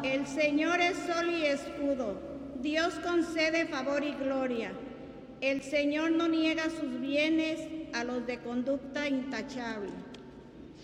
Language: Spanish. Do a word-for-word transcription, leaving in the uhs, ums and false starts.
El Señor es sol y escudo. Dios concede favor y gloria. El Señor no niega sus bienes a los de conducta intachable.